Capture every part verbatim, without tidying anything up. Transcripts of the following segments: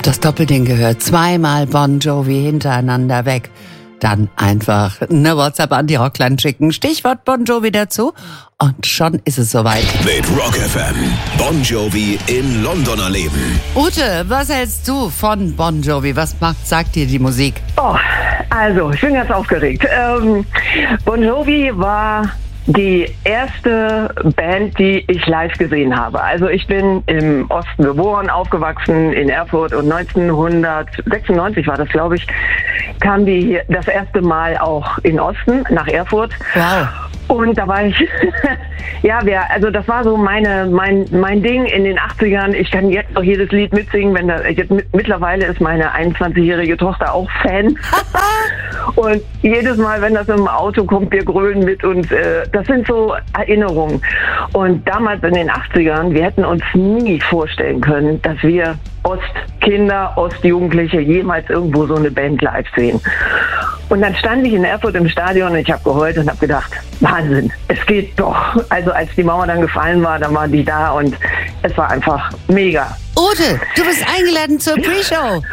Hab das Doppelding gehört. Zweimal Bon Jovi hintereinander weg. Dann einfach eine WhatsApp an die Rockline schicken. Stichwort Bon Jovi dazu. Und schon ist es soweit. Mit Rock F M. Bon Jovi in London erleben. Ute, was hältst du von Bon Jovi? Was macht, sagt dir die Musik? Oh, also, ich bin ganz aufgeregt. Ähm, Bon Jovi war die erste Band, die ich live gesehen habe. Also ich bin im Osten geboren, aufgewachsen in Erfurt und neunzehnhundertsechsundneunzig war das, glaube ich, kam die das erste Mal auch in Osten nach Erfurt. Wow. Und da war ich, ja, wer, also das war so meine, mein, mein Ding in den achtzigern. Ich kann jetzt auch jedes Lied mitsingen, wenn da, jetzt, mittlerweile ist meine einundzwanzigjährige Tochter auch Fan. Und jedes Mal, wenn das im Auto kommt, wir grölen mit und äh, das sind so Erinnerungen. Und damals in den achtzigern, wir hätten uns nie vorstellen können, dass wir Ostkinder, Ostjugendliche jemals irgendwo so eine Band live sehen. Und dann stand ich in Erfurt im Stadion und ich habe geheult und habe gedacht, Wahnsinn, es geht doch. Also als die Mauer dann gefallen war, dann waren die da und es war einfach mega. Ute, du bist eingeladen zur Pre-Show.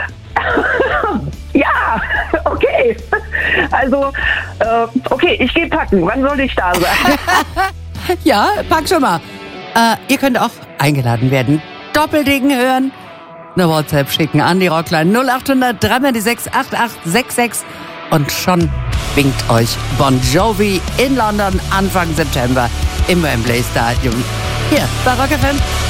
Ja, okay. Also, äh, okay, ich gehe packen. Wann soll ich da sein? Ja, pack schon mal. Äh, ihr könnt auch eingeladen werden. Doppelding hören. Eine WhatsApp schicken an die Rockline null acht hundert drei die sechs acht acht sechs sechs und schon winkt euch Bon Jovi in London Anfang September im Wembley Stadium. Hier bei Rock F M.